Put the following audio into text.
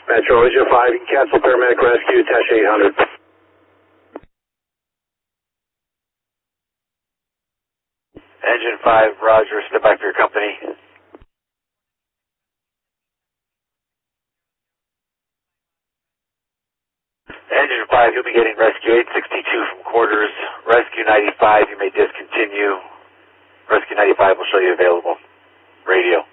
Metro Engine 5, you can cancel paramedic rescue, attach 800. Engine 5, Roger, step by for your company. Engine 5, you'll be getting rescue 862 from quarters. Rescue 95, you may discontinue. Rescue 95 will show you available. Radio.